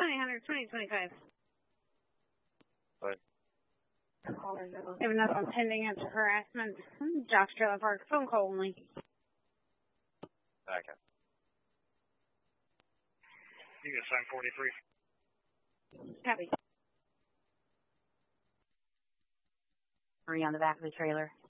20, 20, 25. But We have another one pending as harassment. Josh Trailer Park, phone call only. Okay. You can sign 43. Copy. On the back of the trailer.